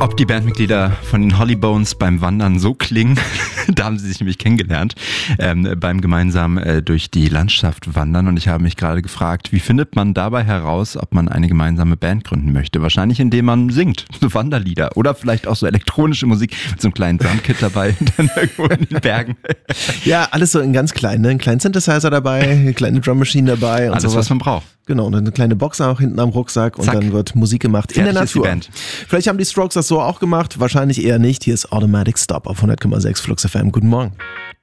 Ob die Bandmitglieder von den Hollybones beim Wandern so klingen, da haben sie sich nämlich kennengelernt, beim gemeinsam durch die Landschaft wandern. Und ich habe mich gerade gefragt, wie findet man dabei heraus, ob man eine gemeinsame Band gründen möchte? Wahrscheinlich, indem man singt, so Wanderlieder oder vielleicht auch so elektronische Musik mit so einem kleinen Drumkit dabei, dann irgendwo in den Bergen. Ja, alles so in ganz klein, ne? Ein kleinen Synthesizer dabei, eine kleine Drummaschine dabei. Und alles, sowas. was man braucht. Genau, und eine kleine Box auch hinten am Rucksack und Zack. dann wird Musik gemacht in der Fertig ist die Natur. Band. Vielleicht haben die Strokes das so auch gemacht, wahrscheinlich eher nicht. Hier ist Automatic Stop auf 100,6 Flux FM. Guten Morgen.